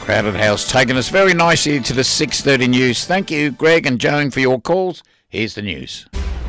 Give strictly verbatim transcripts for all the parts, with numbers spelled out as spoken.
Crowded house taking us very nicely to the six thirty news. Thank you, Greg and Joan, for your calls. Here's the news.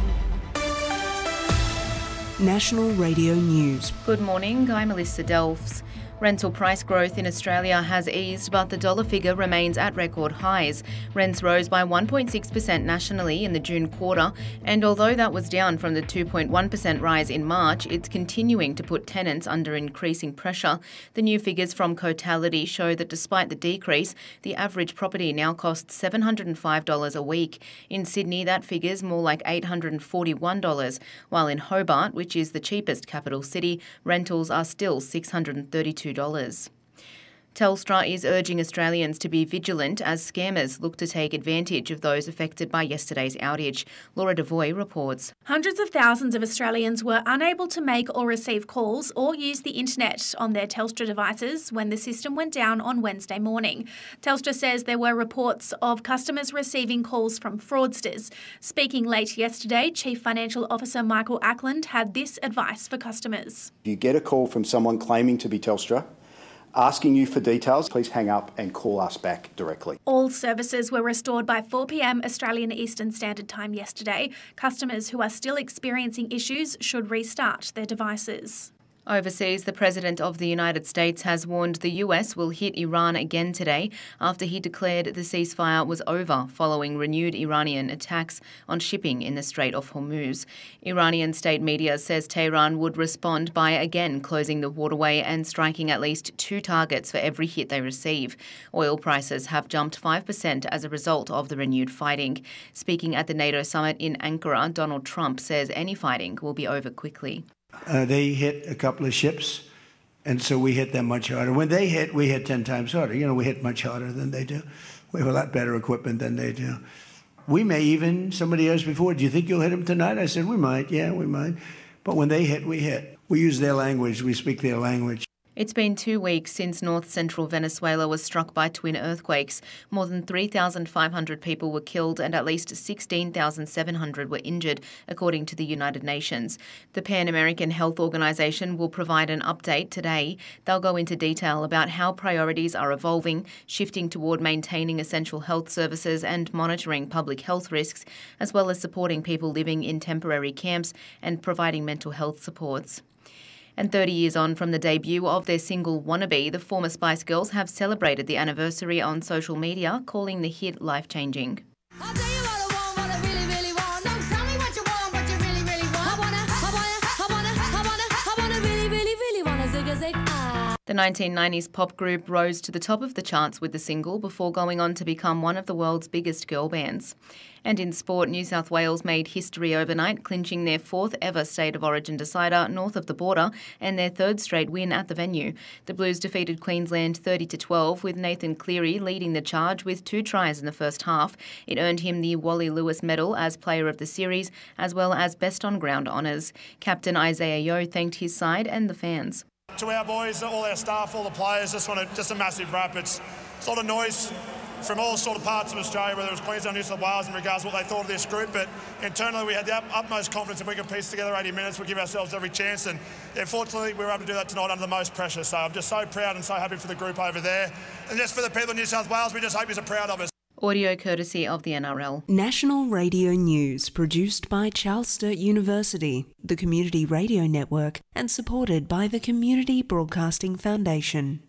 National Radio News. Good morning, I'm Melissa Delfs. Rental price growth in Australia has eased, but the dollar figure remains at record highs. Rents rose by one point six percent nationally in the June quarter, and although that was down from the two point one percent rise in March, it's continuing to put tenants under increasing pressure. The new figures from Cotality show that despite the decrease, the average property now costs seven hundred five dollars a week. In Sydney, that figure's more like eight hundred forty-one dollars, while in Hobart, which is the cheapest capital city, rentals are still six hundred thirty-two dollars. Telstra is urging Australians to be vigilant as scammers look to take advantage of those affected by yesterday's outage. Laura Devoy reports. Hundreds of thousands of Australians were unable to make or receive calls or use the internet on their Telstra devices when the system went down on Wednesday morning. Telstra says there were reports of customers receiving calls from fraudsters. Speaking late yesterday, Chief Financial Officer Michael Ackland had this advice for customers. If you get a call from someone claiming to be Telstra, asking you for details, please hang up and call us back directly. All services were restored by four p m Australian Eastern Standard Time yesterday. Customers who are still experiencing issues should restart their devices. Overseas, the President of the United States has warned the U S will hit Iran again today after he declared the ceasefire was over following renewed Iranian attacks on shipping in the Strait of Hormuz. Iranian state media says Tehran would respond by again closing the waterway and striking at least two targets for every hit they receive. Oil prices have jumped five percent as a result of the renewed fighting. Speaking at the NATO summit in Ankara, Donald Trump says any fighting will be over quickly. Uh, they hit a couple of ships, and so we hit them much harder. When they hit, we hit ten times harder. You know, we hit much harder than they do. We have a lot better equipment than they do. We may even, somebody asked before, do you think you'll hit them tonight? I said, we might, yeah, we might. But when they hit, we hit. We use their language. We speak their language. It's been two weeks since north-central Venezuela was struck by twin earthquakes. More than three thousand five hundred people were killed and at least sixteen thousand seven hundred were injured, according to the United Nations. The Pan American Health Organization will provide an update today. They'll go into detail about how priorities are evolving, shifting toward maintaining essential health services and monitoring public health risks, as well as supporting people living in temporary camps and providing mental health supports. And thirty years on from the debut of their single Wannabe, the former Spice Girls have celebrated the anniversary on social media, calling the hit life-changing. I'll tell you what I want, what I really, really want. So tell me what you want, what you really, really want. I wanna, I wanna, I wanna, I wanna, I wanna really, really, really wanna zig a zig ah. The nineteen nineties pop group rose to the top of the charts with the single before going on to become one of the world's biggest girl bands. And in sport, New South Wales made history overnight, clinching their fourth ever State of Origin decider north of the border and their third straight win at the venue. The Blues defeated Queensland thirty to twelve, with Nathan Cleary leading the charge with two tries in the first half. It earned him the Wally Lewis Medal as Player of the Series, as well as Best on Ground honours. Captain Isaiah Yeo thanked his side and the fans. To our boys, all our staff, all the players, just want to, just a massive wrap. It's a lot of noise from all sort of parts of Australia, whether it was Queensland, New South Wales, in regards to what they thought of this group. But internally, we had the utmost confidence if we could piece together eighty minutes, we give ourselves every chance. And unfortunately, we were able to do that tonight under the most pressure. So I'm just so proud and so happy for the group over there. And just for the people in New South Wales, we just hope you're proud of us. Audio courtesy of the N R L. National Radio News, produced by Charles Sturt University, the Community Radio Network, and supported by the Community Broadcasting Foundation.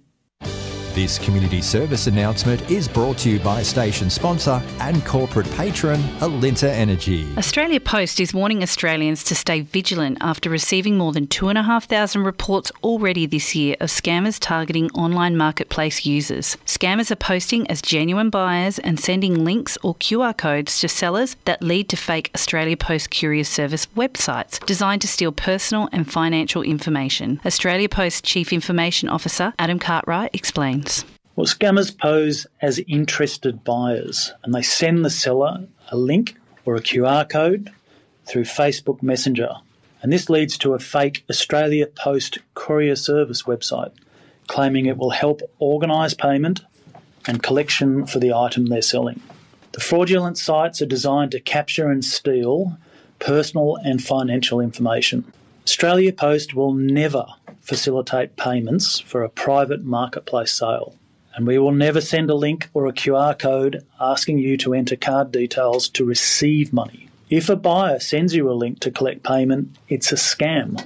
This community service announcement is brought to you by station sponsor and corporate patron Alinta Energy. Australia Post is warning Australians to stay vigilant after receiving more than two thousand five hundred reports already this year of scammers targeting online marketplace users. Scammers are posting as genuine buyers and sending links or Q R codes to sellers that lead to fake Australia Post Courier Service websites designed to steal personal and financial information. Australia Post Chief Information Officer Adam Cartwright explains. Well, scammers pose as interested buyers and they send the seller a link or a Q R code through Facebook Messenger. And this leads to a fake Australia Post Courier Service website claiming it will help organise payment and collection for the item they're selling. The fraudulent sites are designed to capture and steal personal and financial information. Australia Post will never facilitate payments for a private marketplace sale. And we will never send a link or a Q R code asking you to enter card details to receive money. If a buyer sends you a link to collect payment, it's a scam.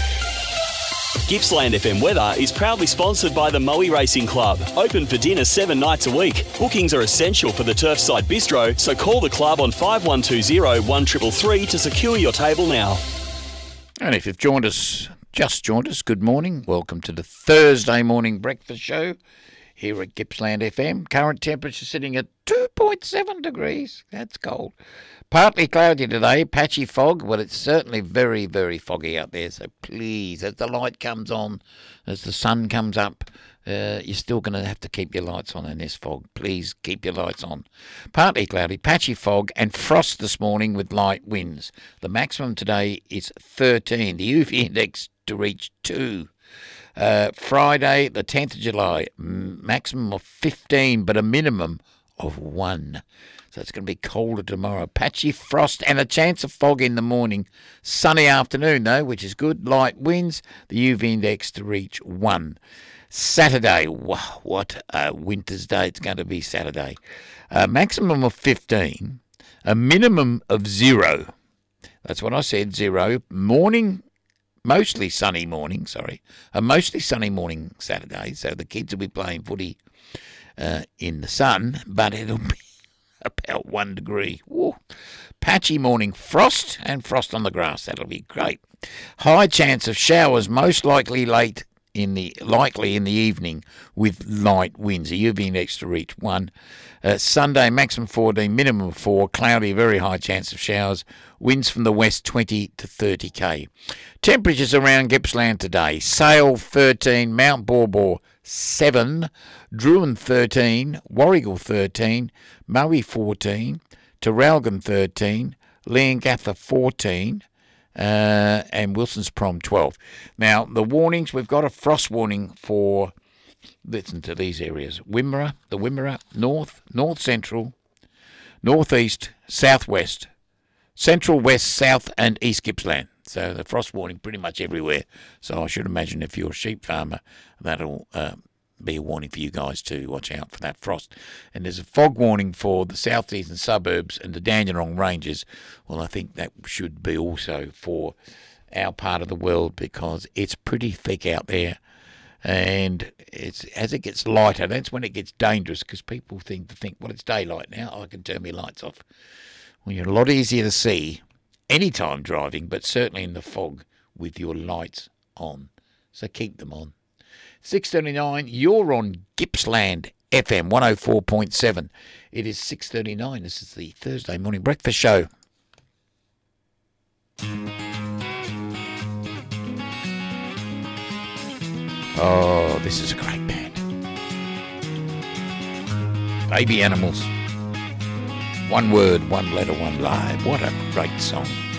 Gippsland F M Weather is proudly sponsored by the Moe Racing Club. Open for dinner seven nights a week. Bookings are essential for the Turfside Bistro, so call the club on five one two zero, one three three three to secure your table now. And if you've joined us, just joined us, good morning. Welcome to the Thursday morning breakfast show here at Gippsland F M. Current temperature sitting at two point seven degrees. That's cold. Partly cloudy today, patchy fog. Well, it's certainly very, very foggy out there. So please, as the light comes on, as the sun comes up, uh, you're still going to have to keep your lights on in this fog. Please keep your lights on. Partly cloudy, patchy fog and frost this morning with light winds. The maximum today is thirteen. The U V index to reach two. Uh, Friday, the tenth of July, maximum of fifteen, but a minimum of one. So it's going to be colder tomorrow. Patchy frost and a chance of fog in the morning. Sunny afternoon, though, which is good. Light winds. The U V index to reach one. Saturday, wow, what a winter's day it's going to be Saturday. A maximum of fifteen, a minimum of zero. That's what I said, zero. Morning, mostly sunny morning, sorry. A mostly sunny morning Saturday, so the kids will be playing footy uh, in the sun, but it'll be about one degree. Woo. Patchy morning frost and frost on the grass. That'll be great. High chance of showers, most likely late in the likely in the evening with light winds. A U V index to reach one. Uh, Sunday maximum fourteen, minimum of four. Cloudy, very high chance of showers. Winds from the west twenty to thirty k. Temperatures around Gippsland today. Sale thirteen, Mount Borbor seven, Druin thirteen, Warrigal thirteen, Moe fourteen, Terralgan thirteen, Leongatha fourteen, uh, and Wilson's Prom twelve. Now, the warnings, we've got a frost warning for, listen to these areas, Wimmera, the Wimmera, North, North Central, North East, South West, Central West, South and East Gippsland. So the frost warning pretty much everywhere. So I should imagine if you're a sheep farmer, that'll uh, be a warning for you guys to watch out for that frost. And there's a fog warning for the southeastern suburbs and the Dandenong Ranges. Well, I think that should be also for our part of the world because it's pretty thick out there. And it's as it gets lighter, that's when it gets dangerous because people think to think, well, it's daylight now, I can turn my lights off. Well, you're a lot easier to see anytime driving, but certainly in the fog with your lights on. So keep them on. six thirty-nine, you're on Gippsland F M one oh four point seven. It is six thirty-nine. This is the Thursday morning breakfast show. Oh, this is a great band. Baby Animals. One word, one letter, one lie. What a great song.